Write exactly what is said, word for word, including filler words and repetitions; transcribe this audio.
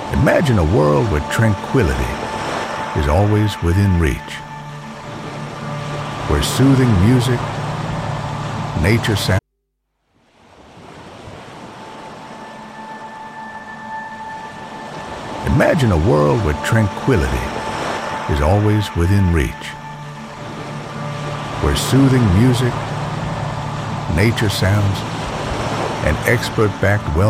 Imagine a world where tranquility is always within reach, where soothing music, nature sound. Imagine a world where tranquility is always within reach, where soothing music, nature sounds, and expert-backed well